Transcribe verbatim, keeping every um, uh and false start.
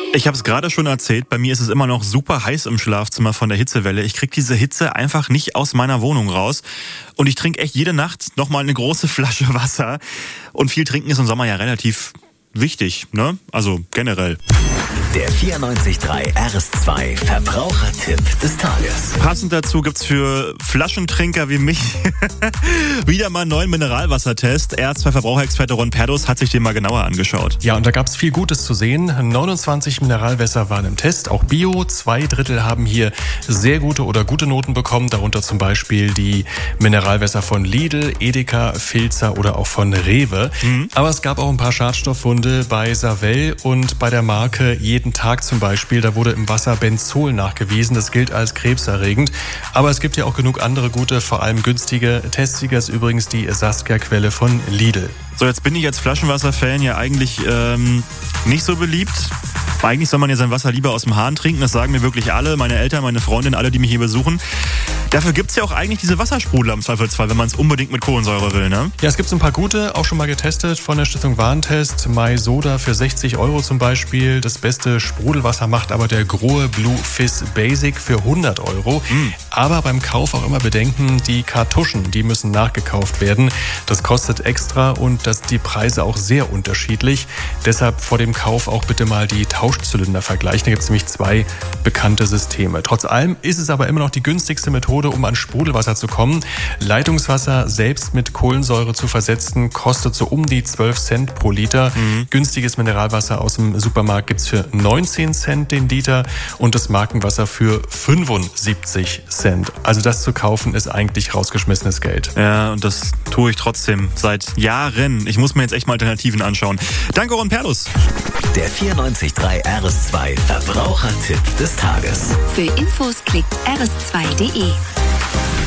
Ich habe es gerade schon erzählt, bei mir ist es immer noch super heiß im Schlafzimmer von der Hitzewelle. Ich kriege diese Hitze einfach nicht aus meiner Wohnung raus. Und ich trinke echt jede Nacht nochmal eine große Flasche Wasser. Und viel trinken ist im Sommer ja relativ wichtig, ne? Also generell. Der vierundneunzig Komma drei R S zwei Verbrauchertipp des Tages. Passend dazu gibt's für Flaschentrinker wie mich wieder mal einen neuen Mineralwassertest. R S zwei Verbraucherexperte Ron Perdus hat sich den mal genauer angeschaut. Ja, und da gab's viel Gutes zu sehen. neunundzwanzig Mineralwässer waren im Test, auch Bio. Zwei Drittel haben hier sehr gute oder gute Noten bekommen, darunter zum Beispiel die Mineralwässer von Lidl, Edeka, Filzer oder auch von Rewe. Mhm. Aber es gab auch ein paar Schadstofffunde bei Savell und bei der Marke Jeden Tag zum Beispiel. Da wurde im Wasser Benzol nachgewiesen. Das gilt als krebserregend. Aber es gibt ja auch genug andere gute, vor allem günstige Tests. Sieger ist übrigens die Saskia-Quelle von Lidl. So, jetzt bin ich als Flaschenwasser-Fan ja eigentlich ähm, nicht so beliebt. Eigentlich soll man ja sein Wasser lieber aus dem Hahn trinken. Das sagen mir wirklich alle, meine Eltern, meine Freundin, alle, die mich hier besuchen. Dafür gibt's ja auch eigentlich diese Wassersprudler im Zweifelsfall, wenn man es unbedingt mit Kohlensäure will, ne? Ja, es gibt so ein paar gute, auch schon mal getestet von der Stiftung Warentest. My Soda für sechzig Euro zum Beispiel. Das beste Sprudelwasser macht aber der Grohe Blue Fizz Basic für hundert Euro. Mm. Aber beim Kauf auch immer bedenken, die Kartuschen, die müssen nachgekauft werden. Das kostet extra und das die Preise auch sehr unterschiedlich. Deshalb vor dem Kauf auch bitte mal die Tauschzylinder vergleichen. Da gibt es nämlich zwei bekannte Systeme. Trotz allem ist es aber immer noch die günstigste Methode, um an Sprudelwasser zu kommen. Leitungswasser selbst mit Kohlensäure zu versetzen, kostet so um die zwölf Cent pro Liter. Mhm. Günstiges Mineralwasser aus dem Supermarkt gibt es für neunzehn Cent den Liter und das Markenwasser für fünfundsiebzig Cent. Also das zu kaufen ist eigentlich rausgeschmissenes Geld. Ja, und das tue ich trotzdem seit Jahren. Ich muss mir jetzt echt mal Alternativen anschauen. Danke, Ron Perdus. Der vierundneunzig Komma drei R S zwei Verbrauchertipp des Tages. Für Infos klickt r s zwei punkt de.